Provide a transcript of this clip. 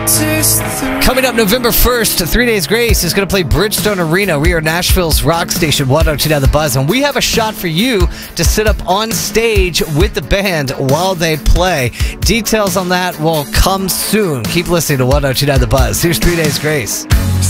Coming up November 1st, 3 Days Grace is going to play Bridgestone Arena. We are Nashville's rock station, 102 The Buzz, and we have a shot for you to sit up on stage with the band while they play. Details on that will come soon. Keep listening to 102 The Buzz. Here's 3 Days Grace.